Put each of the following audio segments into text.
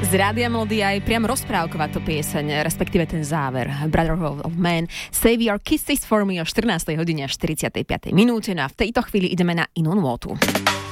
Z Rádia Melody aj priam rozprávková to pieseň, respektíve ten záver. Brotherhood of Man, Save Your Kisses for Me o 14. hodine 45. minúte. No a v tejto chvíli ideme na inú nôtu.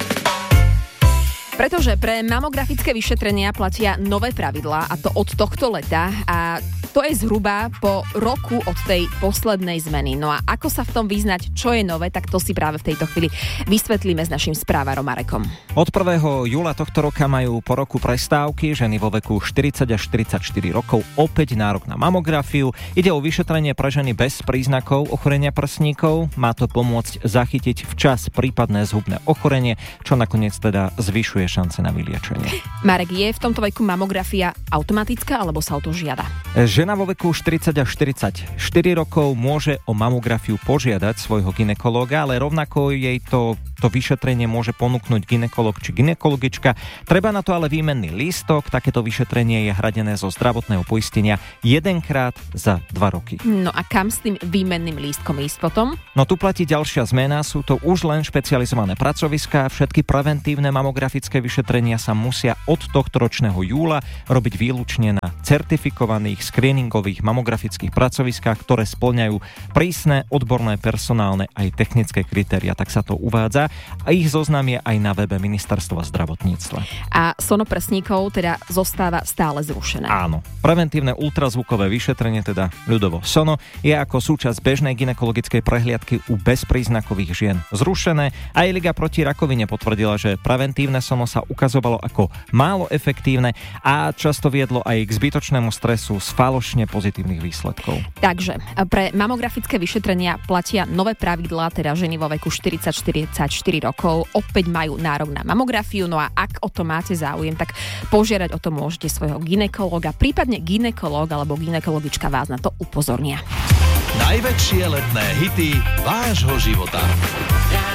Pretože pre mamografické vyšetrenia platia nové pravidlá, a to od tohto leta, a to je zhruba po roku od tej poslednej zmeny. No a ako sa v tom vyznať, čo je nové, tak to si práve v tejto chvíli vysvetlíme s našim správarom Marekom. Od 1. júla tohto roka majú po roku prestávky ženy vo veku 40 až 44 rokov opäť nárok na mamografiu. Ide o vyšetrenie pre ženy bez príznakov ochorenia prsníkov. Má to pomôcť zachytiť včas prípadné zhubné ochorenie, čo nakoniec teda zvyšuje šance na vyliečenie. Marek, je v tomto veku mamografia automatická, alebo sa o to žiada? Žena vo veku 40 až 44 rokov môže o mamografiu požiadať svojho gynekológa, ale rovnako jej to vyšetrenie môže ponúknuť gynekolog či gynekologička. Treba na to ale výmenný lístok. Takéto vyšetrenie je hradené zo zdravotného poistenia jedenkrát za 2 roky. No a kam s tým výmenným lístkom ísť potom? No tu platí ďalšia zmena. Sú to už len špecializované pracoviská. Všetky preventívne mamografické vyšetrenia sa musia od tohto ročného júla robiť výlučne na certifikovaných screeningových mamografických pracoviskách, ktoré spĺňajú prísne odborné, personálne aj technické kritériá, tak sa to uvádza. A ich zoznam je aj na webe Ministerstva zdravotníctva. A sono prsníkov teda zostáva stále zrušené. Áno. Preventívne ultrazvukové vyšetrenie, teda ľudovo sono, je ako súčasť bežnej gynekologickej prehliadky u bezpríznakových žien zrušené. Aj Liga proti rakovine potvrdila, že preventívne sono sa ukazovalo ako málo efektívne a často viedlo aj k zbytočnému stresu z falošne pozitívnych výsledkov. Takže pre mamografické vyšetrenia platia nové pravidlá, teda ženy vo veku 40-44 rokov opäť majú nárok na mamografiu. No a ak o to máte záujem, tak požiadať o to môžete svojho gynekologa, prípadne gynekológ alebo gynekologička vás na to upozornia. Najväčšie letné hity vášho života.